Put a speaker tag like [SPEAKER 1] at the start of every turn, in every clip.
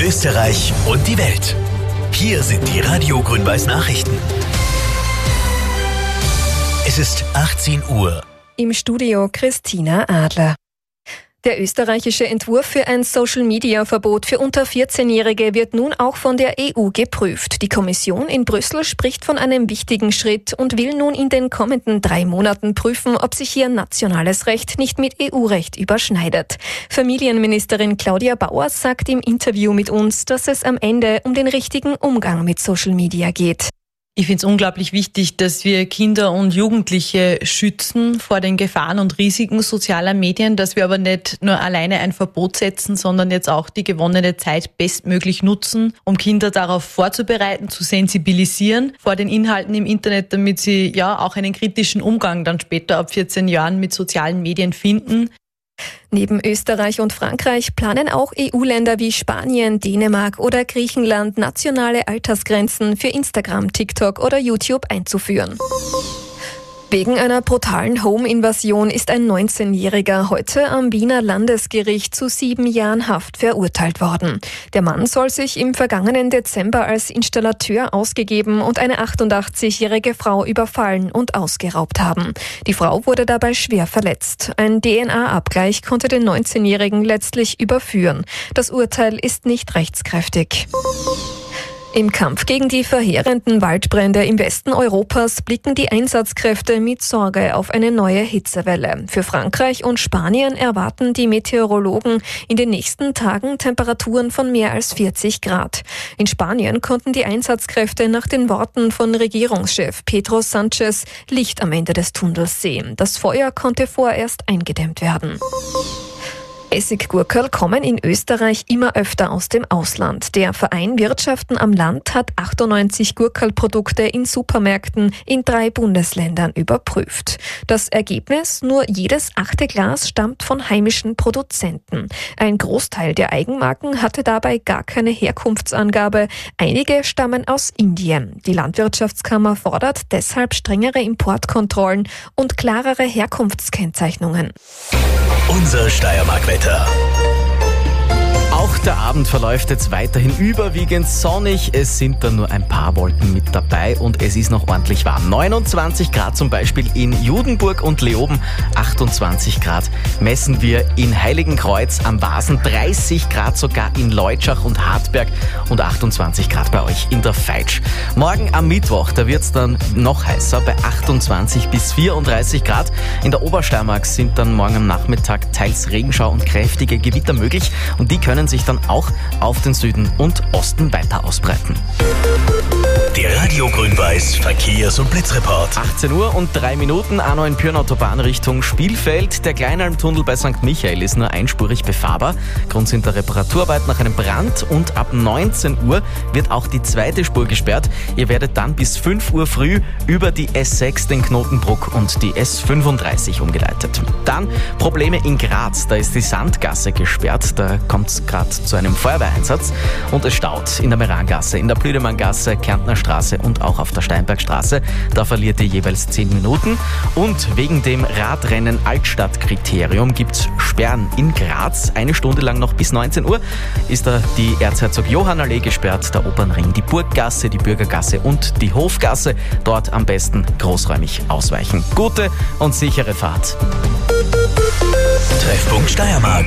[SPEAKER 1] Österreich und die Welt. Hier sind die Radio Grün-Weiß Nachrichten. Es ist 18 Uhr.
[SPEAKER 2] Im Studio Christina Adler. Der österreichische Entwurf für ein Social-Media-Verbot für unter 14-Jährige wird nun auch von der EU geprüft. Die Kommission in Brüssel spricht von einem wichtigen Schritt und will nun in den kommenden 3 Monaten prüfen, ob sich hier nationales Recht nicht mit EU-Recht überschneidet. Familienministerin Claudia Bauer sagt im Interview mit uns, dass es am Ende um den richtigen Umgang mit Social Media geht.
[SPEAKER 3] Ich finde es unglaublich wichtig, dass wir Kinder und Jugendliche schützen vor den Gefahren und Risiken sozialer Medien, dass wir aber nicht nur alleine ein Verbot setzen, sondern jetzt auch die gewonnene Zeit bestmöglich nutzen, um Kinder darauf vorzubereiten, zu sensibilisieren vor den Inhalten im Internet, damit sie ja auch einen kritischen Umgang dann später ab 14 Jahren mit sozialen Medien finden.
[SPEAKER 2] Neben Österreich und Frankreich planen auch EU-Länder wie Spanien, Dänemark oder Griechenland nationale Altersgrenzen für Instagram, TikTok oder YouTube einzuführen. Wegen einer brutalen Home-Invasion ist ein 19-Jähriger heute am Wiener Landesgericht zu 7 Jahren Haft verurteilt worden. Der Mann soll sich im vergangenen Dezember als Installateur ausgegeben und eine 88-jährige Frau überfallen und ausgeraubt haben. Die Frau wurde dabei schwer verletzt. Ein DNA-Abgleich konnte den 19-Jährigen letztlich überführen. Das Urteil ist nicht rechtskräftig. Im Kampf gegen die verheerenden Waldbrände im Westen Europas blicken die Einsatzkräfte mit Sorge auf eine neue Hitzewelle. Für Frankreich und Spanien erwarten die Meteorologen in den nächsten Tagen Temperaturen von mehr als 40 Grad. In Spanien konnten die Einsatzkräfte nach den Worten von Regierungschef Pedro Sánchez Licht am Ende des Tunnels sehen. Das Feuer konnte vorerst eingedämmt werden. Essiggurkerl kommen in Österreich immer öfter aus dem Ausland. Der Verein Wirtschaften am Land hat 98 Gurkerlprodukte in Supermärkten in 3 Bundesländern überprüft. Das Ergebnis: nur jedes 8. Glas stammt von heimischen Produzenten. Ein Großteil der Eigenmarken hatte dabei gar keine Herkunftsangabe. Einige stammen aus Indien. Die Landwirtschaftskammer fordert deshalb strengere Importkontrollen und klarere Herkunftskennzeichnungen.
[SPEAKER 1] Unser Steiermark-Wetter.
[SPEAKER 4] Auch der Abend verläuft jetzt weiterhin überwiegend sonnig. Es sind da nur ein paar Wolken mit dabei und es ist noch ordentlich warm. 29 Grad zum Beispiel in Judenburg und Leoben, 28 Grad messen wir in Heiligenkreuz am Wasen, 30 Grad sogar in Leutschach und Hartberg und 28 Grad bei euch in der Veitsch. Morgen am Mittwoch, da wird es dann noch heißer, bei 28 bis 34 Grad. In der Obersteiermark sind dann morgen am Nachmittag teils Regenschau und kräftige Gewitter möglich und die können sich dann auch auf den Süden und Osten weiter ausbreiten.
[SPEAKER 1] Der Radio Grün-Weiß Verkehrs- und Blitzreport.
[SPEAKER 4] 18 Uhr und 3 Minuten, A9-Pyrn-Autobahn Richtung Spielfeld. Der Kleinalmtunnel bei St. Michael ist nur einspurig befahrbar. Grund sind der Reparaturarbeit nach einem Brand und ab 19 Uhr wird auch die zweite Spur gesperrt. Ihr werdet dann bis 5 Uhr früh über die S6, den Knotenbruck und die S35 umgeleitet. Dann Probleme in Graz. Da ist die Sandgasse gesperrt. Da kommt es gerade zu einem Feuerwehreinsatz und es staut in der Merangasse, in der Blüdemanngasse, Kärntner Straße und auch auf der Steinbergstraße. Da verliert ihr jeweils 10 Minuten. Und wegen dem Radrennen Altstadtkriterium gibt es Sperren in Graz. 1 Stunde lang noch bis 19 Uhr ist da die Erzherzog-Johann-Allee gesperrt, der Opernring, die Burggasse, die Bürgergasse und die Hofgasse. Dort am besten großräumig ausweichen. Gute und sichere Fahrt.
[SPEAKER 1] Treffpunkt Steiermark.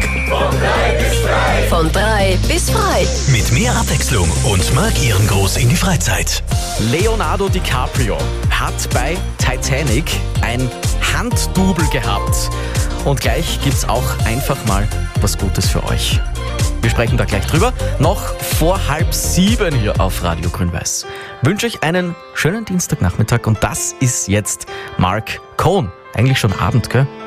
[SPEAKER 5] Von 3 bis frei.
[SPEAKER 1] Mit mehr Abwechslung und markieren groß in die Freizeit.
[SPEAKER 4] Leonardo DiCaprio hat bei Titanic ein Handdouble gehabt. Und gleich gibt's auch einfach mal was Gutes für euch. Wir sprechen da gleich drüber. Noch vor 6:30 hier auf Radio Grün-Weiß. Wünsche euch einen schönen Dienstagnachmittag und das ist jetzt Mark Cohn. Eigentlich schon Abend, gell?